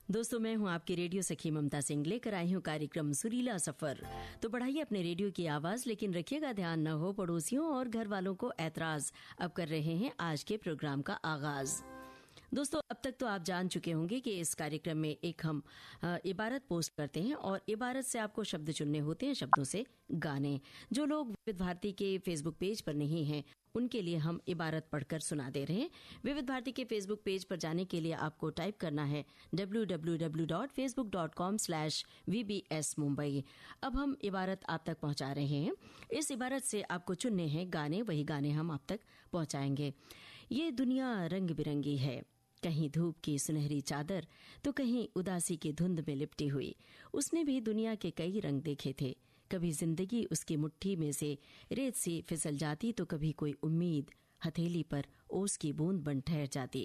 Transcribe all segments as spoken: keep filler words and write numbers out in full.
दोस्तों, मैं हूं आपकी रेडियो सखी ममता सिंह, लेकर आई हूं कार्यक्रम सुरीला सफर। तो बढ़ाइए अपने रेडियो की आवाज, लेकिन रखिएगा ध्यान न हो पड़ोसियों और घर वालों को ऐतराज। अब कर रहे हैं आज के प्रोग्राम का आगाज। दोस्तों, अब तक तो आप जान चुके होंगे कि इस कार्यक्रम में एक हम इबारत पोस्ट करते हैं और इबारत से आपको शब्द चुनने होते हैं, शब्दों से गाने। जो लोग विविध भारती के फेसबुक पेज पर नहीं हैं, उनके लिए हम इबारत पढ़कर सुना दे रहे हैं। विविध भारती के फेसबुक पेज पर जाने के लिए आपको टाइप करना है W W W dot Facebook dot com slash we B S Mumbai. अब हम इबारत आप तक पहुंचा रहे हैं। इस इबारत से आपको चुनने हैं गाने, वही गाने हम आप तक पहुंचाएंगे। ये दुनिया रंग बिरंगी है, कहीं धूप की सुनहरी चादर तो कहीं उदासी की धुंध में लिपटी हुई। उसने भी दुनिया के कई रंग देखे थे। कभी जिंदगी उसकी मुट्ठी में से रेत सी फिसल जाती तो कभी कोई उम्मीद हथेली पर ओस की बूंद बन ठहर जाती।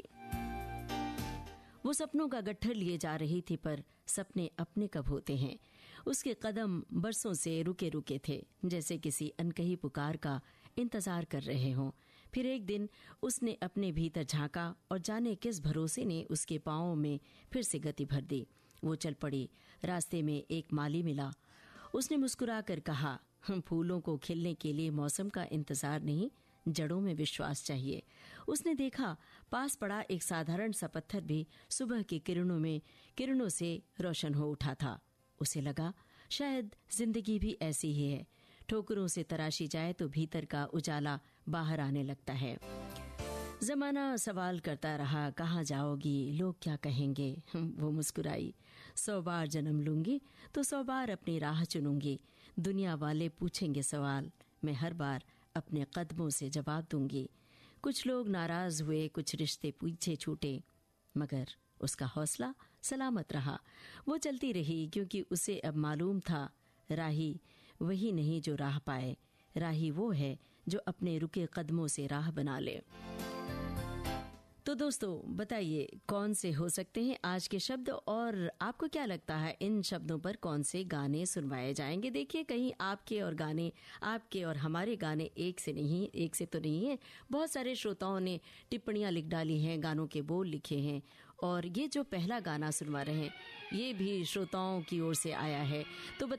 वो सपनों का गट्ठर लिए जा रही थी, पर सपने अपने कब होते हैं। उसके कदम बरसों से रुके रुके थे, जैसे किसी अनकही पुकार का इंतजार कर रहे हों। फिर एक दिन उसने अपने भीतर झांका और जाने किस भरोसे ने उसके पांवों में फिर से गति भर दी। वो चल पड़ी। रास्ते में एक माली मिला। उसने मुस्कुरा कर कहा, हम फूलों को खिलने के लिए मौसम का इंतजार नहीं, जड़ों में विश्वास चाहिए। उसने देखा पास पड़ा एक साधारण सा पत्थर भी सुबह की किरणों में किरणों से रोशन हो उठा था। उसे लगा शायद जिंदगी भी ऐसी ही है, ठोकरों से तराशी जाए तो भीतर का उजाला बाहर आने लगता है। जमाना सवाल करता रहा, कहाँ जाओगी, लोग क्या कहेंगे। वो मुस्कुराई, सौ बार जन्म लूंगी तो सौ बार अपनी राह चुनूंगी। दुनिया वाले पूछेंगे सवाल, मैं हर बार अपने कदमों से जवाब दूंगी। कुछ लोग नाराज हुए, कुछ रिश्ते पीछे छूटे, मगर उसका हौसला सलामत रहा। वो चलती रही, क्योंकि उसे अब मालूम था राही वही नहीं जो राह पाए, राही वो है जो अपने रुके कदमों से राह बना ले। तो दोस्तों, बताइए कौन से हो सकते हैं आज के शब्द, और आपको क्या लगता है इन शब्दों पर कौन से गाने सुनवाए जाएंगे। देखिए, कहीं आपके और गाने, आपके और हमारे गाने एक से नहीं, एक से तो नहीं है। बहुत सारे श्रोताओं ने टिप्पणियां लिख डाली हैं, गानों के बोल लिखे हैं, और ये जो पहला गाना सुनवा रहे हैं ये भी श्रोताओं की ओर से आया है। तो